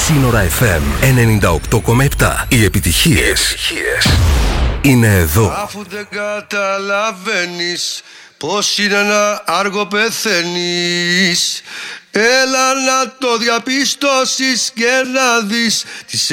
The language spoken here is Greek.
Σύνορα FM 98,7. Οι επιτυχίες είναι εδώ. Αφού δεν καταλαβαίνεις πως είναι να άργο πεθαίνεις, έλα να το διαπιστώσεις και να δεις τις